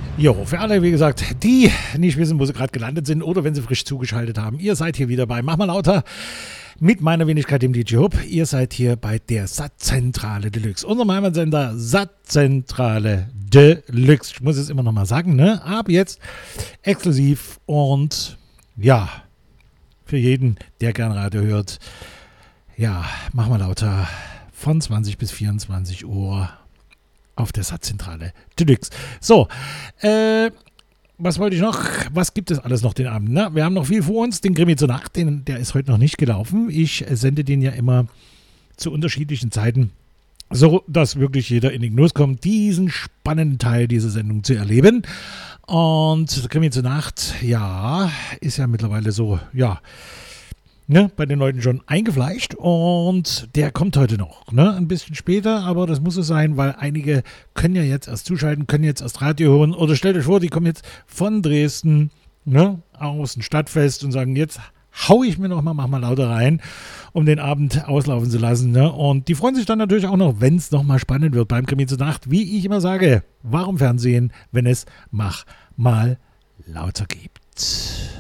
Jo, für alle, wie gesagt, die nicht wissen, wo sie gerade gelandet sind oder wenn sie frisch zugeschaltet haben, ihr seid hier wieder bei Mach mal lauter mit meiner Wenigkeit, dem DJ Hub. Ihr seid hier bei der Sattzentrale Deluxe, unserem Heimatsender Sattzentrale Deluxe. Ich muss es immer noch mal sagen, ne? Ab jetzt exklusiv und ja, für jeden, der gern Radio hört, ja, Mach mal lauter von 20 bis 24 Uhr auf der Sattzentrale Deluxe. So, was wollte ich noch? Was gibt es alles noch den Abend? Na, wir haben noch viel vor uns. Den Krimi zur Nacht, der ist heute noch nicht gelaufen. Ich sende den ja immer zu unterschiedlichen Zeiten, so dass wirklich jeder in den Genuss kommt, diesen spannenden Teil dieser Sendung zu erleben. Und der Krimi zur Nacht, ja, ist ja mittlerweile so, ja, ne, bei den Leuten schon eingefleischt und der kommt heute noch, ne, ein bisschen später, aber das muss so sein, weil einige können ja jetzt erst zuschalten, können jetzt erst Radio hören oder stellt euch vor, die kommen jetzt von Dresden, ne, aus dem Stadtfest und sagen, jetzt hau ich mir noch mal, mach mal lauter rein, um den Abend auslaufen zu lassen, ne, und die freuen sich dann natürlich auch noch, wenn es noch mal spannend wird beim Krimi zur Nacht, wie ich immer sage, warum Fernsehen, wenn es Mach mal lauter gibt.